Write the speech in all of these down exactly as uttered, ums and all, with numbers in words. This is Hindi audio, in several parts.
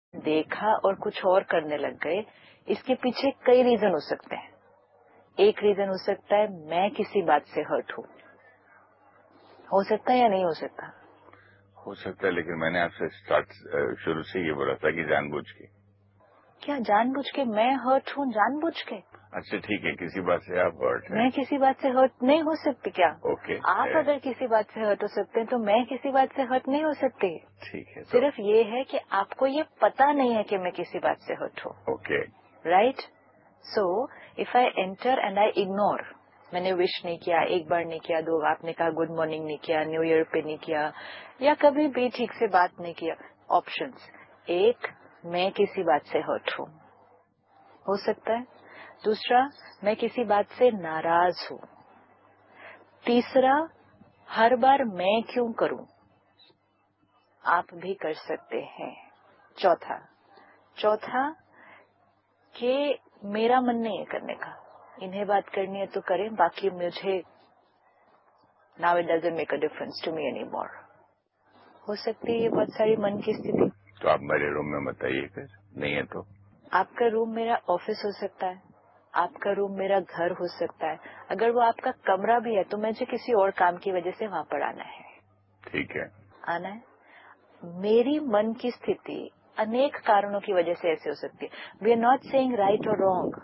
देखा और कुछ और करने लग गए, इसके पीछे कई रीजन हो सकते हैं। एक रीजन हो सकता है मैं किसी बात से हर्ट हूं, हो सकता है या नहीं हो सकता? हो सकता है, लेकिन मैंने आपसे स्टार्ट शुरू से ये बोला था कि जानबूझ के। क्या जानबूझ के मैं हर्ट हूं? जानबूझ के? अच्छा ठीक है, किसी बात से आप हर्ट हैं। मैं किसी बात से हर्ट नहीं हो सकती क्या? ओके। आप अगर किसी बात से हर्ट हो सकते हैं तो मैं किसी बात से हर्ट नहीं हो सकती। ठीक है, तो सिर्फ ये है कि आपको ये पता नहीं है कि मैं किसी बात से हर्ट हूं। Okay, right? So if I enter and I ignore, मैंने विश नहीं किया, एक बार नहीं किया, दो, आपने कहा गुड मॉर्निंग नहीं किया, न्यू ईयर पे नहीं किया, या कभी भी ठीक से बात नहीं किया। ऑप्शंस, एक, मैं किसी बात से हर्ट हूं, हो सकता है। दूसरा, मैं किसी बात से नाराज हूं। तीसरा, हर बार मैं क्यों करूं, आप भी कर सकते हैं। चौथा चौथा कि मेरा मन नहीं है करने का, इन्हें बात करनी है तो करें, बाकी मुझे now it doesn't make a difference to me any more. हो सकती है ये बहुत सारी मन की स्थिति। तो आप मेरे रूम में बताइए, फिर नहीं है तो? आपका रूम मेरा ऑफिस हो सकता है, आपका रूम मेरा घर हो सकता है। अगर वो आपका कमरा भी है तो मुझे किसी और काम की वजह से वहां पर आना है। ठीक है, आना है। मेरी मन की स्थिति अनेक कारणों की वजह से ऐसे हो सकती है। We are not saying right और wrong,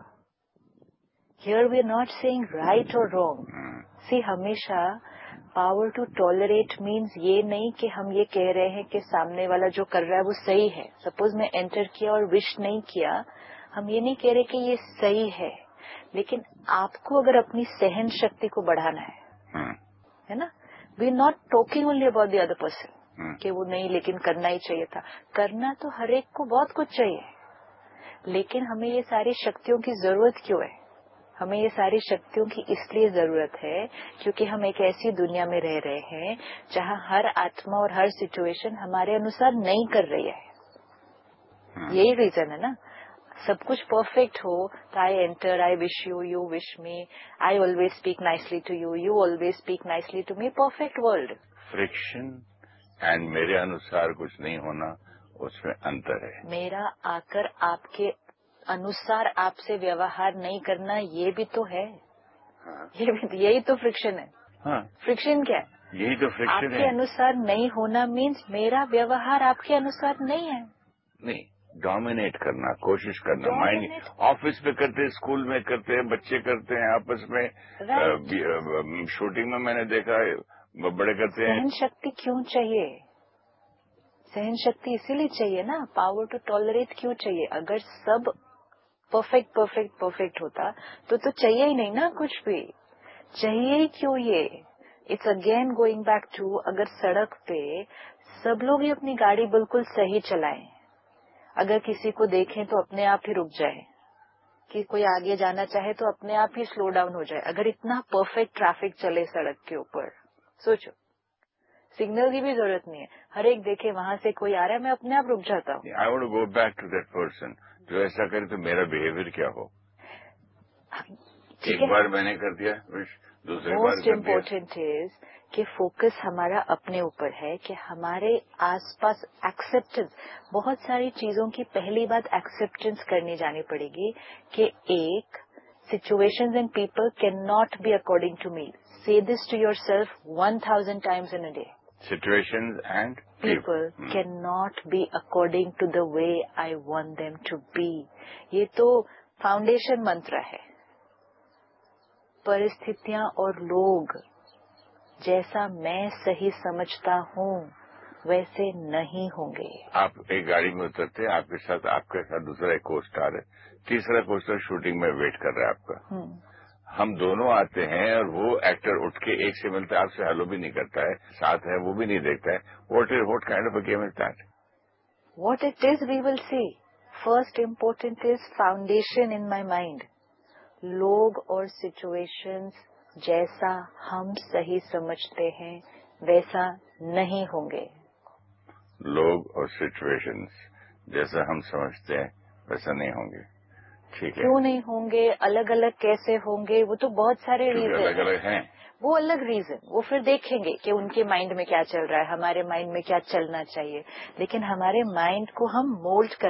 here we are not saying right और रॉन्ग। सी, हमेशा पावर टू टॉलरेट मीन्स ये नहीं कि हम ये कह रहे हैं कि सामने वाला जो कर रहा है वो सही है। सपोज मैं एंटर किया और विश नहीं किया, हम ये नहीं कह रहे कि ये सही है, लेकिन आपको अगर अपनी सहन शक्ति को बढ़ाना है, है ना, we are not talking only about the other person कि वो नहीं, लेकिन करना ही चाहिए था। करना तो हर एक को बहुत कुछ चाहिए, लेकिन हमें ये सारी शक्तियों की जरूरत क्यों है? हमें ये सारी शक्तियों की इसलिए जरूरत है क्योंकि हम एक ऐसी दुनिया में रह रहे हैं जहां हर आत्मा और हर सिचुएशन हमारे अनुसार नहीं कर रही है। यही रीजन है ना। सब कुछ परफेक्ट हो तो I enter, I wish you, you wish me, I always speak nicely to you, you always speak nicely to me, perfect world. Friction and मेरे अनुसार कुछ नहीं होना, उसमें अंतर है। मेरा आकर आपके अनुसार आपसे व्यवहार नहीं करना, ये भी तो है। हाँ। ये भी, यही तो फ्रिक्शन है। हाँ, फ्रिक्शन क्या है? यही तो फ्रिक्शन आपके है। अनुसार नहीं होना मीन्स मेरा व्यवहार आपके अनुसार नहीं है। नहीं, डोमिनेट करना, कोशिश करना, माइंड डोमिनेट, ऑफिस में करते हैं, स्कूल में करते हैं, बच्चे करते हैं आपस में। राइट। शूटिंग में मैंने देखा है, बड़े करते हैं। सहन शक्ति क्यों चाहिए? सहन शक्ति इसीलिए चाहिए ना, पावर टू टॉलरेट क्यों चाहिए? अगर सब परफेक्ट परफेक्ट परफेक्ट होता तो तो चाहिए ही नहीं ना कुछ भी। चाहिए ही क्यों ये? It's again going back to, अगर सड़क पे सब लोग ही अपनी गाड़ी बिल्कुल सही चलाएं, अगर किसी को देखें तो अपने आप ही रुक जाए, कि कोई आगे जाना चाहे तो अपने आप ही स्लो डाउन हो जाए, अगर इतना परफेक्ट ट्रैफिक चले सड़क के ऊपर, सोचो, सिग्नल की भी जरूरत नहीं है, हर एक देखे वहां से कोई आ रहा है, मैं अपने आप रुक जाता हूँ। I want to go back to that person जो ऐसा करे, तो मेरा बिहेवियर क्या हो? एक बार मैंने कर दिया, दूसरी बार मोस्ट कर दिया। इम्पोर्टेंट इज कि फोकस हमारा अपने ऊपर है, कि हमारे आसपास एक्सेप्टेंस, बहुत सारी चीजों की पहली बात एक्सेप्टेंस करनी जानी पड़ेगी कि एक, situations and people can not be according to me. से this to your self one thousand times in a day. Situations and people can not be according to the way I want them to be. ये तो फाउंडेशन मंत्र है। परिस्थितियां और लोग जैसा मैं सही समझता हूँ वैसे नहीं होंगे। आप एक गाड़ी में उतरते हैं, आपके साथ आपके साथ दूसरा एक को स्टार है, तीसरा को स्टार शूटिंग में वेट कर रहा है आपका। हम दोनों आते हैं और वो एक्टर उठ के एक से मिलता है, आपसे हेलो भी नहीं करता है, साथ है वो भी नहीं देखता है। What is what kind of a game is that? What it is we will see. First important is foundation in my mind. लोग और सिचुएशंस जैसा हम सही समझते हैं वैसा नहीं होंगे। लोग और सिचुएशंस जैसा हम समझते हैं वैसा नहीं होंगे। ठीक है, क्यों नहीं होंगे? अलग अलग कैसे होंगे? वो तो बहुत सारे रीजन अलग अलग हैं। वो अलग रीजन, वो फिर देखेंगे कि उनके माइंड में क्या चल रहा है, हमारे माइंड में क्या चलना चाहिए, लेकिन हमारे माइंड को हम मोल्ड कर